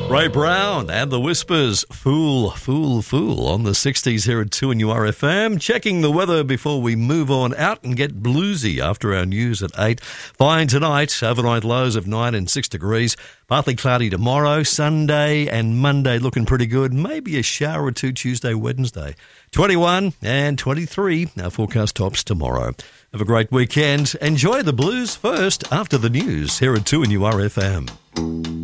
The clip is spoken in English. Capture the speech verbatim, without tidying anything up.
Ray Brown and the Whispers, Fool, Fool, Fool on the sixties here at two and U R F M. Checking the weather before we move on out and get bluesy after our news at eight. Fine tonight, overnight lows of nine and six degrees. Partly cloudy tomorrow, Sunday and Monday looking pretty good. Maybe a shower or two Tuesday, Wednesday. twenty-one and twenty-three, our forecast tops tomorrow. Have a great weekend. Enjoy the blues first after the news here at two and U R F M.